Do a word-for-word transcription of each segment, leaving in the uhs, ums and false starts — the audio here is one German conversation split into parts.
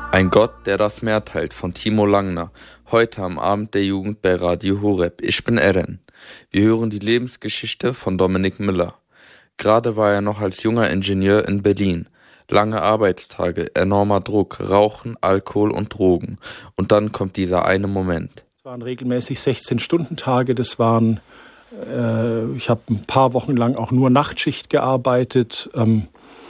Ein Gott, der das Meer teilt, von Timo Langner. Heute am Abend der Jugend bei Radio Horeb. Ich bin Eren. Wir hören die Lebensgeschichte von Dominik Müller. Gerade war er noch als junger Ingenieur in Berlin. Lange Arbeitstage, enormer Druck, Rauchen, Alkohol und Drogen. Und dann kommt dieser eine Moment. Es waren regelmäßig sechzehn-Stunden-Tage. Das waren, äh, ich habe ein paar Wochen lang auch nur Nachtschicht gearbeitet. Ähm,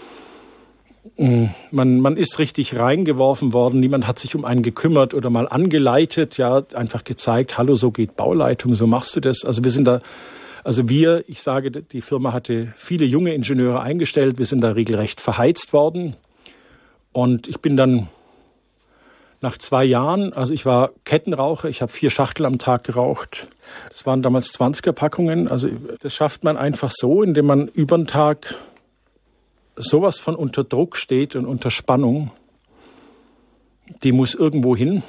Man, man ist richtig reingeworfen worden, niemand hat sich um einen gekümmert oder mal angeleitet, ja, einfach gezeigt, hallo, so geht Bauleitung, so machst du das. Also wir sind da, also wir, ich sage, die Firma hatte viele junge Ingenieure eingestellt, wir sind da regelrecht verheizt worden. Und ich bin dann nach zwei Jahren, also ich war Kettenraucher, ich habe vier Schachtel am Tag geraucht. Das waren damals zwanziger-Packungen, also das schafft man einfach so, indem man über den Tag sowas von unter Druck steht und unter Spannung, die muss irgendwo hin.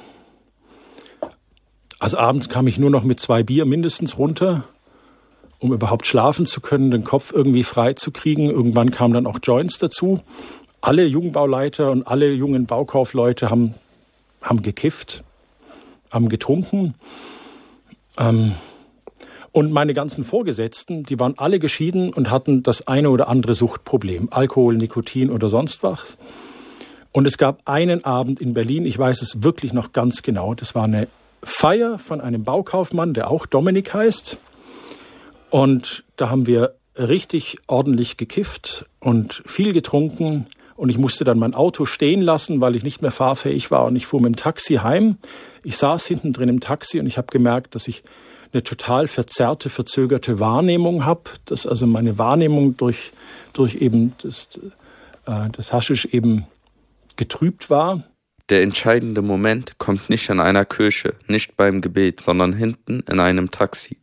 Also abends kam ich nur noch mit zwei Bier mindestens runter, um überhaupt schlafen zu können, den Kopf irgendwie frei zu kriegen. Irgendwann kamen dann auch Joints dazu. Alle Jungbauleiter und alle jungen Baukaufleute haben, haben gekifft, haben getrunken. Ähm, Und meine ganzen Vorgesetzten, die waren alle geschieden und hatten das eine oder andere Suchtproblem. Alkohol, Nikotin oder sonst was. Und es gab einen Abend in Berlin, ich weiß es wirklich noch ganz genau, das war eine Feier von einem Baukaufmann, der auch Dominik heißt. Und da haben wir richtig ordentlich gekifft und viel getrunken. Und ich musste dann mein Auto stehen lassen, weil ich nicht mehr fahrfähig war. Und ich fuhr mit dem Taxi heim. Ich saß hinten drin im Taxi und ich habe gemerkt, dass ich eine total verzerrte, verzögerte Wahrnehmung habe, dass also meine Wahrnehmung durch, durch eben das, äh, das Haschisch eben getrübt war. Der entscheidende Moment kommt nicht in einer Kirche, nicht beim Gebet, sondern hinten in einem Taxi.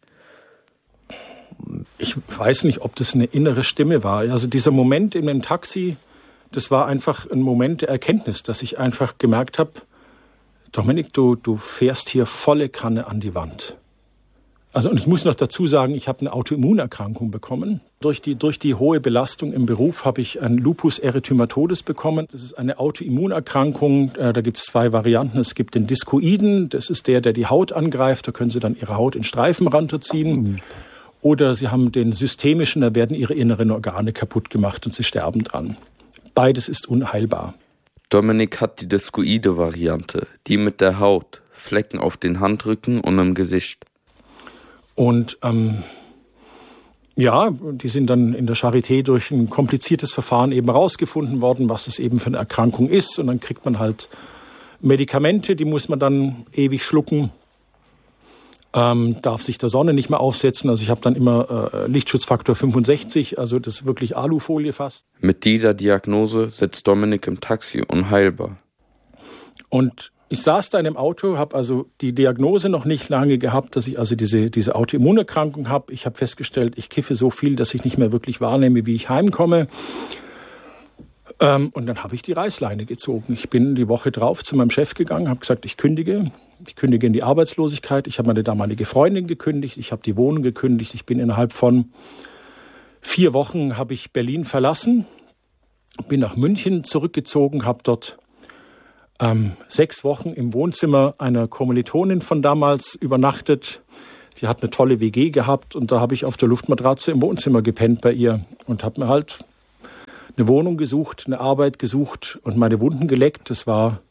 Ich weiß nicht, ob das eine innere Stimme war. Also dieser Moment in dem Taxi, das war einfach ein Moment der Erkenntnis, dass ich einfach gemerkt habe, Dominik, du, du fährst hier volle Kanne an die Wand. Also und ich muss noch dazu sagen, ich habe eine Autoimmunerkrankung bekommen. Durch die, durch die hohe Belastung im Beruf habe ich ein Lupus erythematodes bekommen. Das ist eine Autoimmunerkrankung, äh, da gibt es zwei Varianten. Es gibt den Discoiden, das ist der, der die Haut angreift. Da können Sie dann Ihre Haut in Streifen runterziehen. Mhm. Oder Sie haben den systemischen, da werden Ihre inneren Organe kaputt gemacht und Sie sterben dran. Beides ist unheilbar. Dominik hat die Discoide-Variante, die mit der Haut, Flecken auf den Handrücken und im Gesicht. Und ähm, ja, die sind dann in der Charité durch ein kompliziertes Verfahren eben rausgefunden worden, was es eben für eine Erkrankung ist. Und dann kriegt man halt Medikamente, die muss man dann ewig schlucken, ähm, darf sich der Sonne nicht mehr aufsetzen. Also ich habe dann immer äh, Lichtschutzfaktor fünfundsechzig, also das ist wirklich Alufolie fast. Mit dieser Diagnose sitzt Dominik im Taxi unheilbar. Und ich saß da in dem Auto, habe also die Diagnose noch nicht lange gehabt, dass ich also diese, diese Autoimmunerkrankung habe. Ich habe festgestellt, ich kiffe so viel, dass ich nicht mehr wirklich wahrnehme, wie ich heimkomme. Ähm, und dann habe ich die Reißleine gezogen. Ich bin die Woche drauf zu meinem Chef gegangen, habe gesagt, ich kündige. Ich kündige in die Arbeitslosigkeit. Ich habe meine damalige Freundin gekündigt. Ich habe die Wohnung gekündigt. Ich bin innerhalb von vier Wochen habe ich Berlin verlassen, bin nach München zurückgezogen, habe dort Ähm, sechs Wochen im Wohnzimmer einer Kommilitonin von damals übernachtet. Sie hat eine tolle W G gehabt und da habe ich auf der Luftmatratze im Wohnzimmer gepennt bei ihr und habe mir halt eine Wohnung gesucht, eine Arbeit gesucht und meine Wunden geleckt. Das war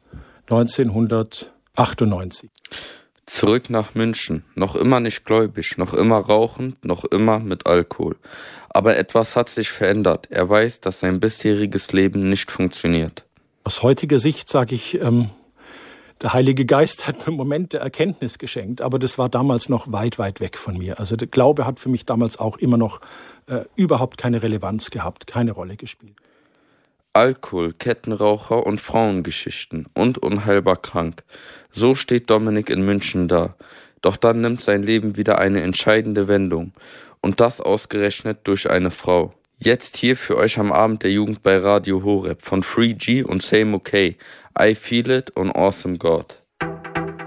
neunzehnhundertachtundneunzig. Zurück nach München, noch immer nicht gläubig, noch immer rauchend, noch immer mit Alkohol. Aber etwas hat sich verändert. Er weiß, dass sein bisheriges Leben nicht funktioniert. Aus heutiger Sicht sage ich, ähm, der Heilige Geist hat mir einen Moment der Erkenntnis geschenkt, aber das war damals noch weit, weit weg von mir. Also der Glaube hat für mich damals auch immer noch äh, überhaupt keine Relevanz gehabt, keine Rolle gespielt. Alkohol, Kettenraucher und Frauengeschichten und unheilbar krank. So steht Dominik in München da. Doch dann nimmt sein Leben wieder eine entscheidende Wendung. Und das ausgerechnet durch eine Frau. Jetzt hier für euch am Abend der Jugend bei Radio Horeb von Free G und Same Okay. I Feel It und Awesome God.